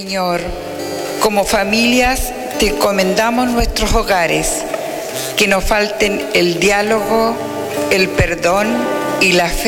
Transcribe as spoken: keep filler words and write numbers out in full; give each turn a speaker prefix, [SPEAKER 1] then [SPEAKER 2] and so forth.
[SPEAKER 1] Señor, como familias te encomendamos nuestros hogares, que no falten el diálogo, el perdón y la fe